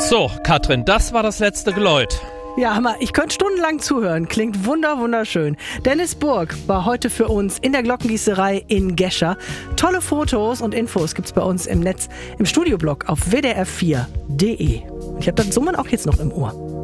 So, Katrin, das war das letzte Geläut. Ja, Hammer. Ich könnte stundenlang zuhören. Klingt wunderschön. Dennis Burg war heute für uns in der Glockengießerei in Gescher. Tolle Fotos und Infos gibt's bei uns im Netz, im Studioblog auf wdr4.de. Ich habe das Summen auch jetzt noch im Ohr.